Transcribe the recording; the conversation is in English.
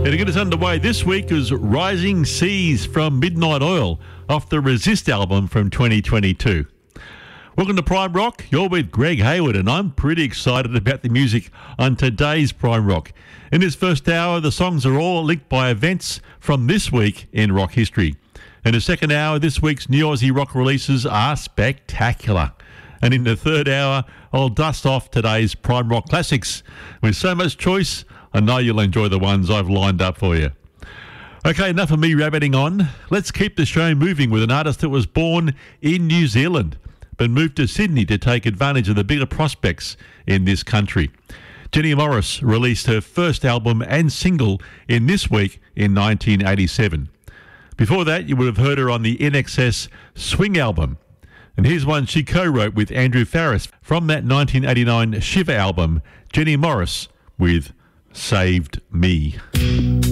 And to get us underway this week is Rising Seas from Midnight Oil off the Resist album from 2022. Welcome to Prime Rock. You're with Greg Hayward, and I'm pretty excited about the music on today's Prime Rock. In this first hour, the songs are all linked by events from this week in rock history. In the second hour, this week's new Aussie rock releases are spectacular. And in the third hour, I'll dust off today's Prime Rock classics. With so much choice, I know you'll enjoy the ones I've lined up for you. Okay, enough of me rabbiting on. Let's keep the show moving with an artist that was born in New Zealand but moved to Sydney to take advantage of the bigger prospects in this country. Jenny Morris released her first album and single in this week in 1987. Before that, you would have heard her on the INXS Swing album. And here's one she co-wrote with Andrew Farriss from that 1989 Shiver album, Jenny Morris with Saved Me.